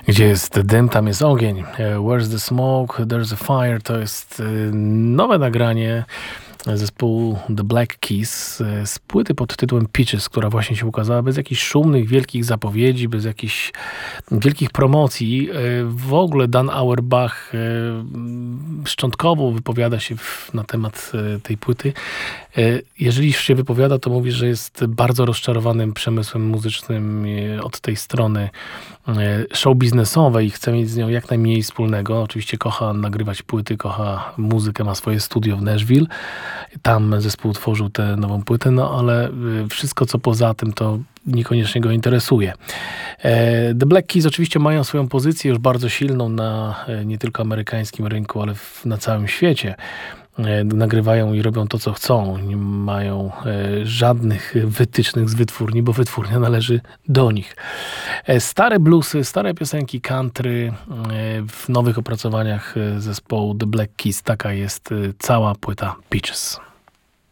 Gdzie jest dym, tam jest ogień. Where's the smoke, there's a fire. To jest nowe nagranie zespołu The Black Keys z płyty pod tytułem Peaches, która właśnie się ukazała bez jakichś szumnych, wielkich zapowiedzi, bez jakichś wielkich promocji. W ogóle Dan Auerbach szczątkowo wypowiada się na temat tej płyty. Jeżeli się wypowiada, to mówi, że jest bardzo rozczarowanym przemysłem muzycznym od tej strony show biznesowej i chce mieć z nią jak najmniej wspólnego. Oczywiście kocha nagrywać płyty, kocha muzykę, ma swoje studio w Nashville. Tam zespół tworzył tę nową płytę, no ale wszystko co poza tym to niekoniecznie go interesuje. The Black Keys oczywiście mają swoją pozycję już bardzo silną na nie tylko amerykańskim rynku, ale na całym świecie. Nagrywają i robią to, co chcą. Nie mają żadnych wytycznych z wytwórni, bo wytwórnia należy do nich. Stare bluesy, stare piosenki country w nowych opracowaniach zespołu The Black Keys. Taka jest cała płyta Peaches.